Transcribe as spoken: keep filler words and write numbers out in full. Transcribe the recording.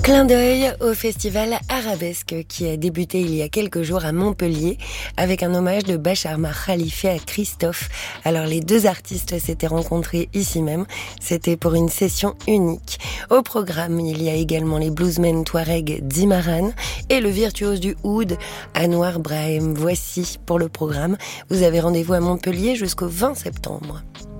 Clin d'œil au festival Arabesque qui a débuté il y a quelques jours à Montpellier avec un hommage de Bacharma Khalife à Christophe. Alors les deux artistes s'étaient rencontrés ici même, c'était pour une session unique. Au programme, il y a également les bluesmen touareg d'Imaran et le virtuose du oud Anwar Brahim. Voici pour le programme, vous avez rendez-vous à Montpellier jusqu'au vingt septembre.